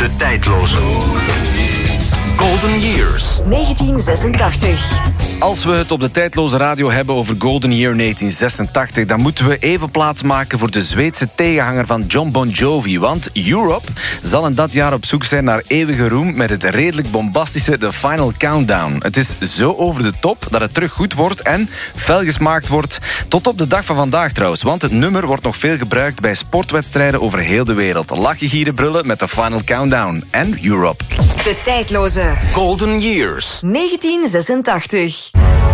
De tijdloze Golden Years. 1986. Als we het op de tijdloze radio hebben over Golden Year 1986... dan moeten we even plaats maken voor de Zweedse tegenhanger van John Bon Jovi. Want Europe zal in dat jaar op zoek zijn naar eeuwige roem... met het redelijk bombastische The Final Countdown. Het is zo over de top dat het terug goed wordt en fel gesmaakt wordt. Tot op de dag van vandaag trouwens. Want het nummer wordt nog veel gebruikt bij sportwedstrijden over heel de wereld. Lachen, gieren, brullen met The Final Countdown en Europe. De tijdloze Golden Years. 1986.